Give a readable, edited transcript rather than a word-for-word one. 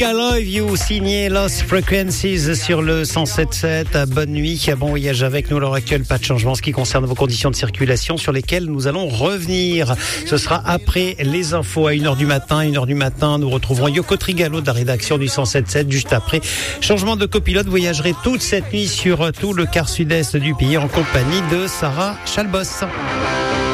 I Love You, signé Lost Frequencies sur le 107.7. Bonne nuit, bon voyage avec nous, l'heure actuelle, pas de changement en ce qui concerne vos conditions de circulation sur lesquelles nous allons revenir. Ce sera après les infos à 1h du matin. 1h du matin, nous retrouverons Yoko Trigalo de la rédaction du 107.7. Juste après, changement de copilote, vous voyagerez toute cette nuit sur tout le quart sud-est du pays en compagnie de Sarah Chalbos.